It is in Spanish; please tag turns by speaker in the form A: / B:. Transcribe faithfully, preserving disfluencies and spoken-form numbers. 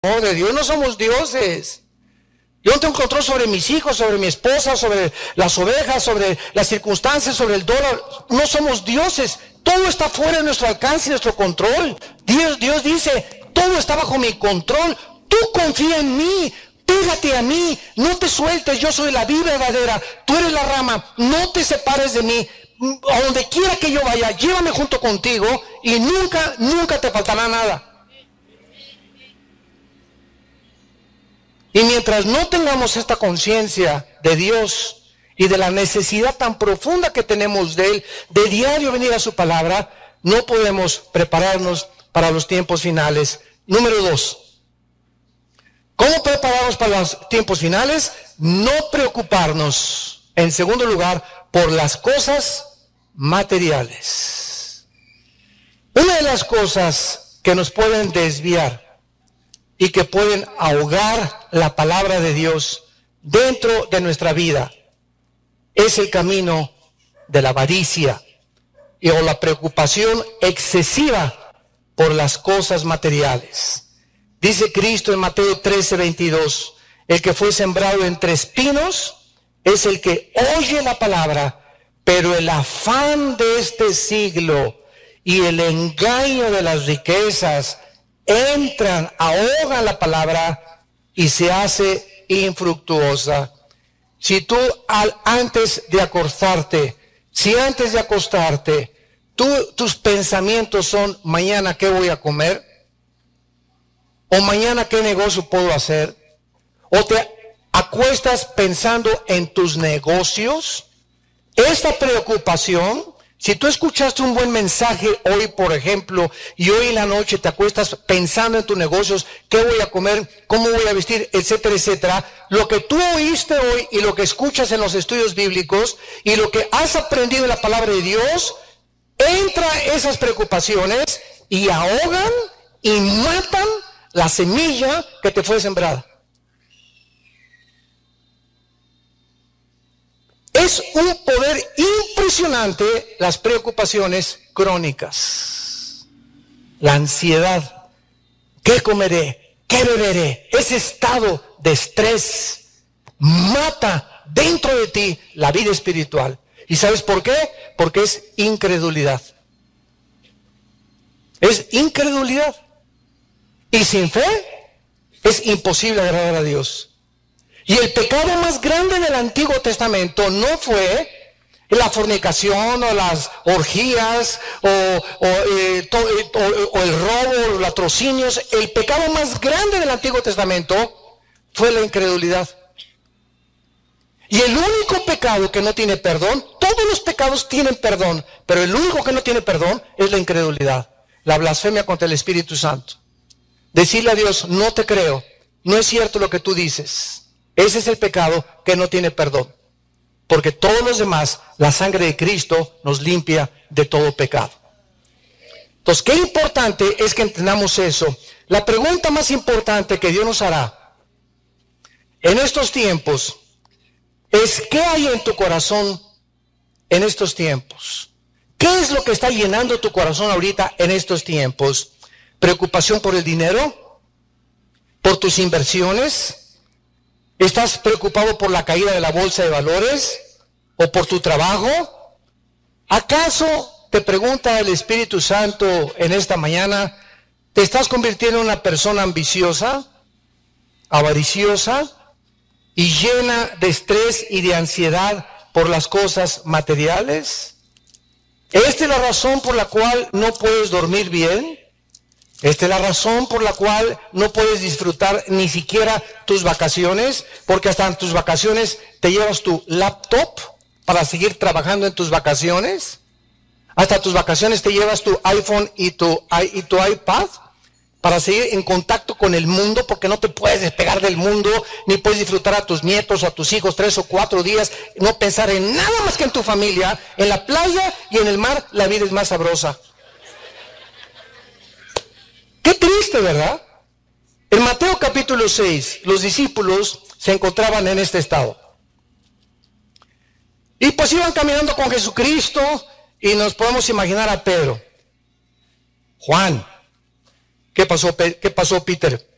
A: de Dios no somos dioses. Yo no tengo control sobre mis hijos, sobre mi esposa, sobre las ovejas, sobre las circunstancias, sobre el dólar. No somos dioses. Todo está fuera de nuestro alcance y nuestro control. Dios, Dios dice, todo está bajo mi control. Tú confía en mí. Pégate a mí. No te sueltes. Yo soy la vid verdadera. Tú eres la rama. No te separes de mí. A donde quiera que yo vaya, llévame junto contigo y nunca, nunca te faltará nada. Y mientras no tengamos esta conciencia de Dios y de la necesidad tan profunda que tenemos de Él, de diario venir a su palabra, no podemos prepararnos para los tiempos finales. Número dos, ¿cómo prepararnos para los tiempos finales? No preocuparnos, en segundo lugar, por las cosas materiales. Una de las cosas que nos pueden desviar y que pueden ahogar la palabra de Dios dentro de nuestra vida es el camino de la avaricia y o la preocupación excesiva por las cosas materiales. Dice Cristo en Mateo trece, veintidós, el que fue sembrado entre espinos es el que oye la palabra, pero el afán de este siglo y el engaño de las riquezas entran, ahogan la palabra y se hace infructuosa. Si tú al, antes de acostarte, si antes de acostarte, tú, tus pensamientos son, mañana qué voy a comer, o mañana qué negocio puedo hacer, o te acuestas pensando en tus negocios, esta preocupación, si tú escuchaste un buen mensaje hoy, por ejemplo, y hoy en la noche te acuestas pensando en tus negocios, qué voy a comer, cómo voy a vestir, etcétera, etcétera, lo que tú oíste hoy y lo que escuchas en los estudios bíblicos y lo que has aprendido en la palabra de Dios, entra esas preocupaciones y ahogan y matan la semilla que te fue sembrada. Es un poder impresionante las preocupaciones crónicas, la ansiedad, ¿qué comeré? ¿Qué beberé? Ese estado de estrés mata dentro de ti la vida espiritual. ¿Y sabes por qué? Porque es incredulidad. Es incredulidad. Y sin fe es imposible agradar a Dios. Y el pecado más grande del Antiguo Testamento no fue la fornicación o las orgías o, o, eh, to, eh, o, o el robo, los latrocinios. El pecado más grande del Antiguo Testamento fue la incredulidad. Y el único pecado que no tiene perdón, todos los pecados tienen perdón, pero el único que no tiene perdón es la incredulidad, la blasfemia contra el Espíritu Santo. Decirle a Dios, no te creo, no es cierto lo que tú dices. Ese es el pecado que no tiene perdón. Porque todos los demás, la sangre de Cristo nos limpia de todo pecado. Entonces, qué importante es que entendamos eso. La pregunta más importante que Dios nos hará en estos tiempos es, ¿qué hay en tu corazón en estos tiempos? ¿Qué es lo que está llenando tu corazón ahorita en estos tiempos? ¿Preocupación por el dinero? ¿Por tus inversiones? ¿Estás preocupado por la caída de la bolsa de valores? ¿O por tu trabajo? ¿Acaso, te pregunta el Espíritu Santo en esta mañana, te estás convirtiendo en una persona ambiciosa, avariciosa y llena de estrés y de ansiedad por las cosas materiales? ¿Esta es la razón por la cual no puedes dormir bien? Esta es la razón por la cual no puedes disfrutar ni siquiera tus vacaciones, porque hasta en tus vacaciones te llevas tu laptop para seguir trabajando en tus vacaciones. Hasta tus vacaciones te llevas tu iPhone y tu, y tu iPad para seguir en contacto con el mundo, porque no te puedes despegar del mundo, ni puedes disfrutar a tus nietos o a tus hijos tres o cuatro días, no pensar en nada más que en tu familia. En la playa y en el mar la vida es más sabrosa. Qué triste, ¿verdad? En Mateo capítulo seis, los discípulos se encontraban en este estado. Y pues iban caminando con Jesucristo y nos podemos imaginar a Pedro. Juan, ¿qué pasó, ¿qué pasó, Peter?